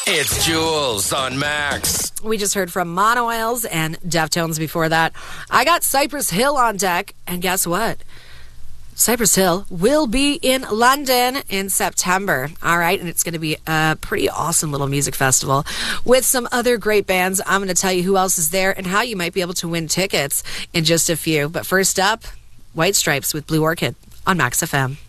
It's Jules on Max. We just heard from Monoils and Deftones before that. I got Cypress Hill on deck, and guess what? Cypress Hill will be in London in September. All right, and it's going to be a pretty awesome little music festival with some other great bands. I'm going to tell you who else is there and how you might be able to win tickets in just a few. But first up, White Stripes with Blue Orchid on Max FM.